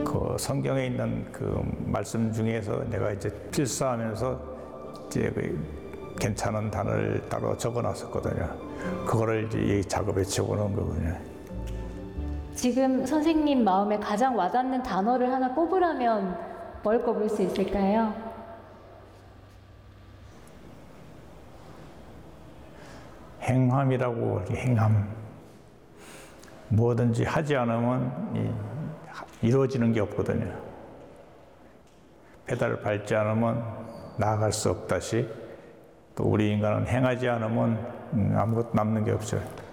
그 성경에 있는 그 말씀 중에서 내가 이제 필사하면서 이제 그 괜찮은 단어를 따로 적어놨었거든요. 그거를 이제 이 작업에 적어놓은 거거든요. 지금 선생님 마음에 가장 와닿는 단어를 하나 꼽으라면 뭘 꼽을 수 있을까요? 행함이라고, 행함. 뭐든지 하지 않으면 이루어지는 게 없거든요. 페달을 밟지 않으면 나아갈 수 없다시, 또 우리 인간은 행하지 않으면 아무것도 남는 게 없죠.